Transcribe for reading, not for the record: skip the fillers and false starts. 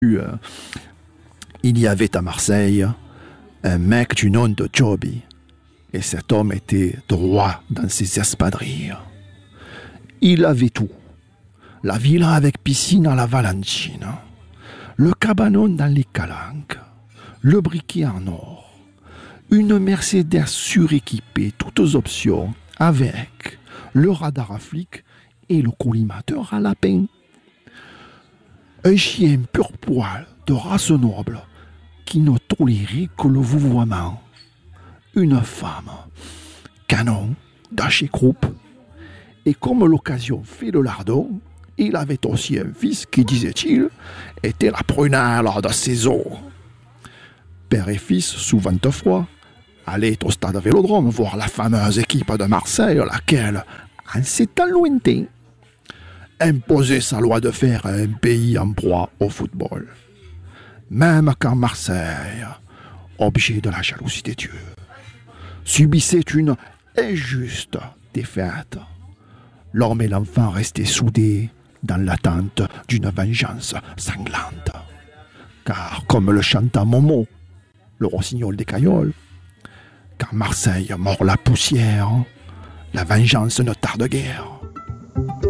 Il y avait à Marseille un mec du nom de Joby. Et cet homme était droit dans ses espadrilles. Il avait tout. La villa avec piscine à la Valentine, le cabanon dans les Calanques, le briquet en or, une Mercedes suréquipée, toutes options, avec le radar à flic et le collimateur à lapin. Un chien pur poil de race noble qui ne tolérait que le vouvoiement. Une femme, canon, d'Haché Croupe. Et comme l'occasion fait le lardon, il avait aussi un fils qui, disait-il, était la prunelle de ses os. Père et fils, sous 20 fois, allaient au stade Vélodrome voir la fameuse équipe de Marseille, laquelle, en ces temps lointains, imposait sa loi de fer à un pays en proie au football. Même quand Marseille, objet de la jalousie des dieux, subissait une injuste défaite, l'homme et l'enfant restaient soudés dans l'attente d'une vengeance sanglante. Car, comme le chanta Momo, le rossignol des Cailloles, quand Marseille mord la poussière, la vengeance ne tarde guère.